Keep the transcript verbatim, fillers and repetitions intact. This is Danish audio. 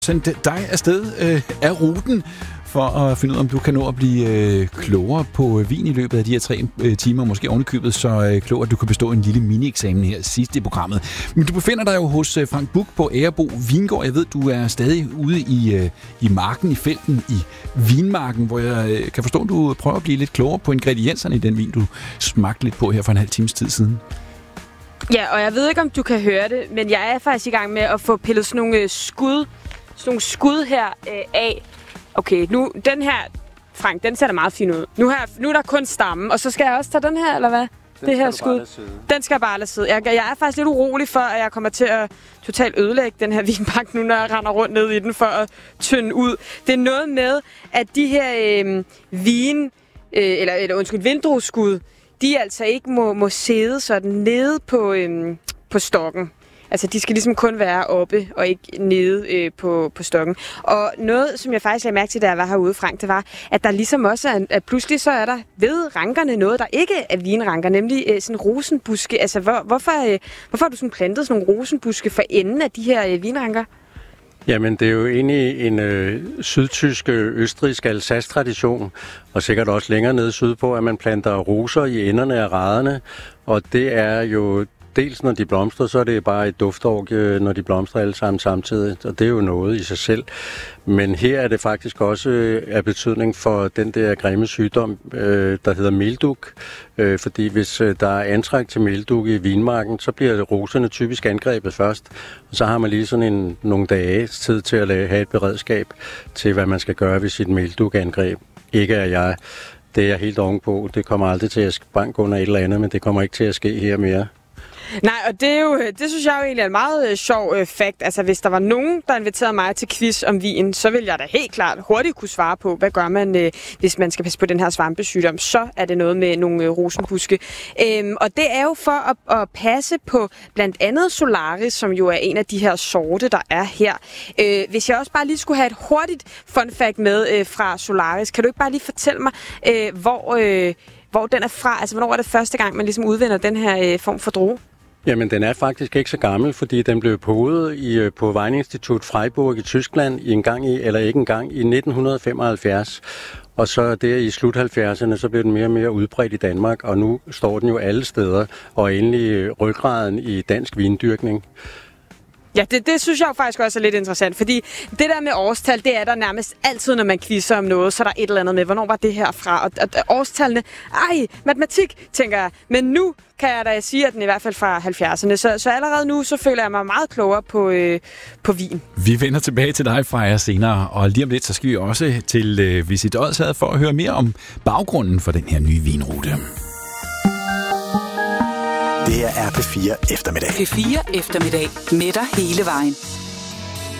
Send dig afsted øh, af ruten for at finde ud af, om du kan nå at blive øh, klogere på vin i løbet af de her tre øh, timer, måske ovenikøbet så øh, klog, at du kan bestå en lille mini-eksamen her sidst i programmet. Men du befinder dig jo hos øh, Frank Buch på Agerbo Vingård. Jeg ved, du er stadig ude i, øh, i marken, i felten, i vinmarken, hvor jeg øh, kan forstå, at du prøver at blive lidt klogere på ingredienserne i den vin, du smagte lidt på her for en halv times tid siden. Ja, og jeg ved ikke, om du kan høre det, men jeg er faktisk i gang med at få pillet sådan nogle øh, skud, sådan nogle skud her øh, af. Okay, nu, den her, Frank, den ser da meget fin ud. Nu, her, nu er der kun stammen, og så skal jeg også tage den her, eller hvad? Den det her skud. Den skal jeg bare lade sidde. Jeg, jeg er faktisk lidt urolig for, at jeg kommer til at totalt ødelægge den her vinpakke, nu når jeg render rundt ned i den for at tynde ud. Det er noget med, at de her øh, vin, øh, eller, eller undskyld, vindrueskud, de altså ikke må, må sidde sådan nede på, øh, på stokken. Altså, de skal ligesom kun være oppe og ikke nede øh, på, på stokken. Og noget, som jeg faktisk lagde mærke til, da jeg var herude, Frank, det var, at der ligesom også er, at pludselig så er der ved rankerne noget, der ikke er vinranker, nemlig øh, sådan rosenbuske. Altså, hvor, hvorfor, øh, hvorfor har du sådan plantet sådan nogle rosenbuske for enden af de her øh, vinranker? Jamen, det er jo egentlig en øh, sydtysk, østrigsk Alsace-tradition, og sikkert også længere nede sydpå, at man planter roser i enderne af raderne, og det er jo dels når de blomstrer, så er det bare et duftorgie, når de blomstrer alle sammen samtidig, og det er jo noget i sig selv. Men her er det faktisk også af betydning for den der grimme sygdom, øh, der hedder meldug, øh, fordi hvis øh, der er antræk til meldug i vinmarken, så bliver roserne typisk angrebet først, og så har man lige sådan en, nogle dage tid til at lave, have et beredskab til, hvad man skal gøre ved sit meldug-angreb. Ikke er jeg. Det er jeg helt ovenpå. Det kommer aldrig til at banke under et eller andet, men det kommer ikke til at ske her mere. Nej, og det, er jo, det synes jeg jo egentlig er en meget øh, sjov øh, fact. Altså, hvis der var nogen, der inviterede mig til quiz om vin, så ville jeg da helt klart hurtigt kunne svare på, hvad gør man, øh, hvis man skal passe på den her svampesygdom. Så er det noget med nogle øh, rosenbuske. Øhm, og det er jo for at, at passe på blandt andet Solaris, som jo er en af de her sorte, der er her. Øh, hvis jeg også bare lige skulle have et hurtigt fun fact med øh, fra Solaris, kan du ikke bare lige fortælle mig, øh, hvor, øh, hvor den er fra? Altså, hvornår er det første gang, man ligesom udvinder den her øh, form for droge? Jamen, den er faktisk ikke så gammel, fordi den blev podet i, på Weininstitut Freiburg i Tyskland i en gang i, eller ikke engang, i nitten femoghalvfjerds. Og så der i slut halvfjerdserne, så blev den mere og mere udbredt i Danmark, og nu står den jo alle steder, og endelig ryggraden i dansk vindyrkning. Ja, det, det synes jeg jo faktisk også er lidt interessant, fordi det der med årstal, det er der nærmest altid, når man quizzer om noget, så er der et eller andet med, hvornår var det her fra? Og, og, og årstallene, ej, matematik, tænker jeg. Men nu kan jeg da sige, at den er i hvert fald fra halvfjerdserne, så, så allerede nu, så føler jeg mig meget klogere på, øh, på vin. Vi vender tilbage til dig, Freja, senere, og lige om lidt, så skal vi også til øh, Visit Odsherred for at høre mere om baggrunden for den her nye vinrute. Det her er P fire Eftermiddag. P fire Eftermiddag med dig hele vejen.